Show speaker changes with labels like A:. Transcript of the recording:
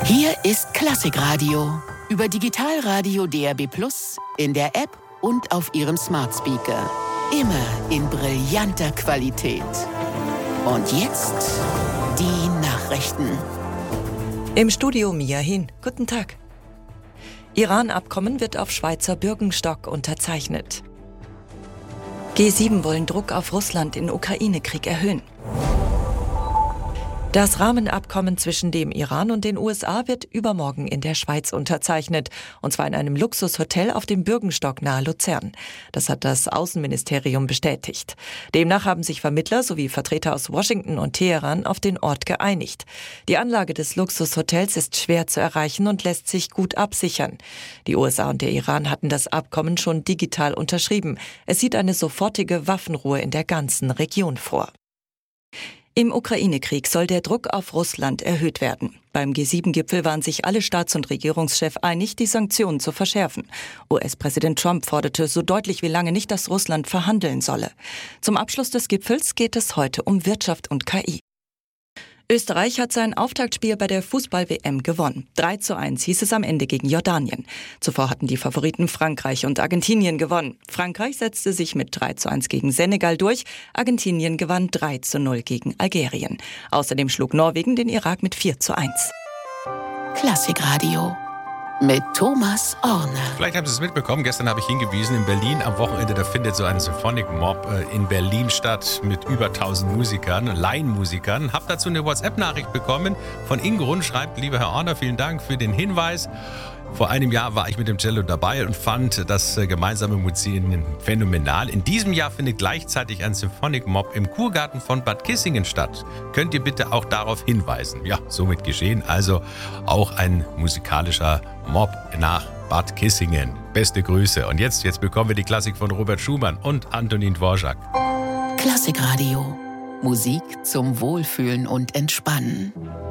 A: Hier ist Klassikradio. Über Digitalradio DAB+, in der App und auf Ihrem Smart Speaker. Immer in brillanter Qualität. Und jetzt die Nachrichten.
B: Im Studio Mia Hin. Guten Tag. Iran-Abkommen wird auf Schweizer Bürgenstock unterzeichnet. G7 wollen Druck auf Russland in Ukraine-Krieg erhöhen. Das Rahmenabkommen zwischen dem Iran und den USA wird übermorgen in der Schweiz unterzeichnet, und zwar in einem Luxushotel auf dem Bürgenstock nahe Luzern. Das hat das Außenministerium bestätigt. Demnach haben sich Vermittler sowie Vertreter aus Washington und Teheran auf den Ort geeinigt. Die Anlage des Luxushotels ist schwer zu erreichen und lässt sich gut absichern. Die USA und der Iran hatten das Abkommen schon digital unterschrieben. Es sieht eine sofortige Waffenruhe in der ganzen Region vor. Im Ukraine-Krieg soll der Druck auf Russland erhöht werden. Beim G7-Gipfel waren sich alle Staats- und Regierungschefs einig, die Sanktionen zu verschärfen. US-Präsident Trump forderte so deutlich wie lange nicht, dass Russland verhandeln solle. Zum Abschluss des Gipfels geht es heute um Wirtschaft und KI. Österreich hat sein Auftaktspiel bei der Fußball-WM gewonnen. 3:1 hieß es am Ende gegen Jordanien. Zuvor hatten die Favoriten Frankreich und Argentinien gewonnen. Frankreich setzte sich mit 3:1 gegen Senegal durch. Argentinien gewann 3:0 gegen Algerien. Außerdem schlug Norwegen den Irak mit 4:1.
A: Klassikradio mit Thomas Orner.
C: Vielleicht haben Sie es mitbekommen, gestern habe ich hingewiesen, in Berlin am Wochenende, da findet so ein Symphonic Mob in Berlin statt mit über 1000 Musikern, Laienmusikern. Hab dazu eine WhatsApp-Nachricht bekommen von Ingrun, schreibt: Lieber Herr Orner, vielen Dank für den Hinweis. Vor einem Jahr war ich mit dem Cello dabei und fand das gemeinsame Musizieren phänomenal. In diesem Jahr findet gleichzeitig ein Symphonic Mob im Kurgarten von Bad Kissingen statt. Könnt ihr bitte auch darauf hinweisen? Ja, somit geschehen. Also auch ein musikalischer Mob nach Bad Kissingen. Beste Grüße. Und jetzt bekommen wir die Klassik von Robert Schumann und Antonin Dvorak.
A: Klassikradio. Musik zum Wohlfühlen und Entspannen.